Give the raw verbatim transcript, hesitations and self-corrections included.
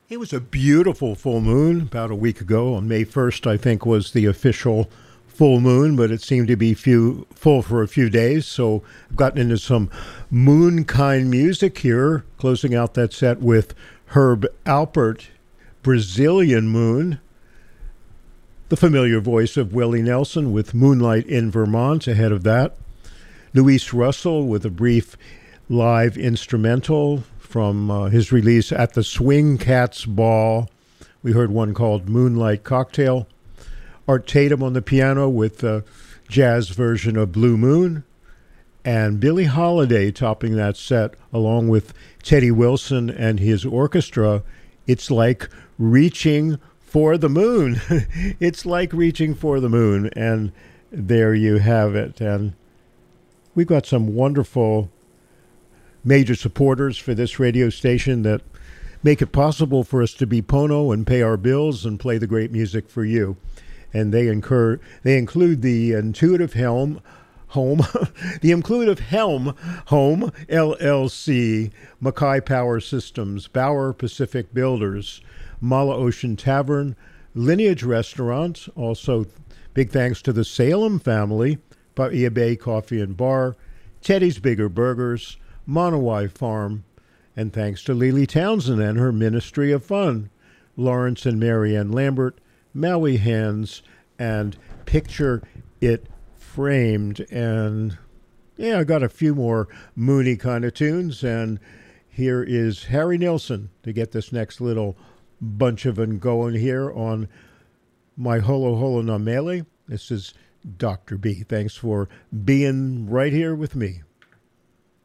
It was a beautiful full moon about a week ago. On May first, I think, was the official full moon, but it seemed to be few, full for a few days. So I've gotten into some moon kind music here, closing out that set with Herb Alpert, Brazilian Moon, the familiar voice of Willie Nelson with Moonlight in Vermont ahead of that. Luis Russell with a brief live instrumental from uh, his release at the Swing Cats Ball. We heard one called Moonlight Cocktail. Art Tatum on the piano with a jazz version of Blue Moon. And Billie Holiday topping that set along with Teddy Wilson and his orchestra. It's like reaching for the moon. It's like reaching for the moon. And there you have it. And we've got some wonderful major supporters for this radio station that make it possible for us to be Pono and pay our bills and play the great music for you. And they incur they include the Intuitive Helm Home, the Intuitive Helm Home L L C, Mackay Power Systems, Bauer Pacific Builders, Mala Ocean Tavern, Lineage Restaurant. Also, big thanks to the Salem family, Bahia Bay Coffee and Bar, Teddy's Bigger Burgers, Monowai Farm, and thanks to Lily Townsend and her Ministry of Fun, Lawrence and Marianne Lambert, Maui Hands, and Picture It Framed. And yeah, I got a few more moony kind of tunes, and here is Harry Nilsson to get this next little bunch of them going here on my Holo Holo Na Mele. This is Doctor B. Thanks for being right here with me.